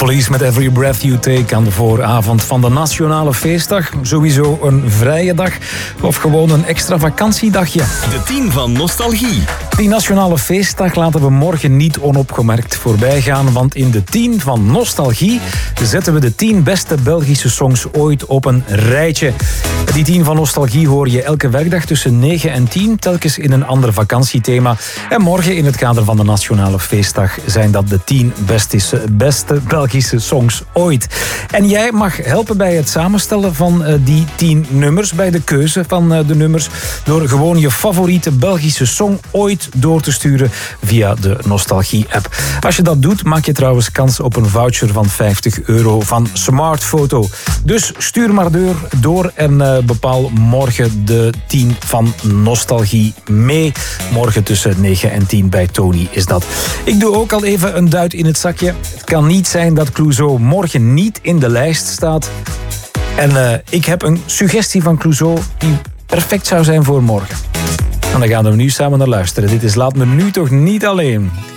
Police met Every Breath You Take aan de vooravond van de Nationale Feestdag. Sowieso een vrije dag of gewoon een extra vakantiedagje. De 10 van Nostalgie. Die Nationale Feestdag laten we morgen niet onopgemerkt voorbij gaan, want in de 10 van Nostalgie zetten we de 10 beste Belgische songs ooit op een rijtje. Die 10 van Nostalgie hoor je elke werkdag tussen 9 en 10, telkens in een ander vakantiethema. En morgen in het kader van de Nationale Feestdag zijn dat de 10 beste Belgische songs ooit. En jij mag helpen bij het samenstellen van die 10 nummers, bij de keuze van de nummers, door gewoon je favoriete Belgische song ooit door te sturen via de Nostalgie-app. Als je dat doet, maak je trouwens kans op een voucher van €50 van Smartphoto. Dus stuur maar door en bepaal morgen de 10 van Nostalgie mee. Morgen tussen 9 en 10 bij Tony is dat. Ik doe ook al even een duit in het zakje. Het kan niet zijn dat Clouseau morgen niet in de lijst staat. En ik heb een suggestie van Clouseau die perfect zou zijn voor morgen. En daar gaan we nu samen naar luisteren. Dit is Laat me nu toch niet alleen.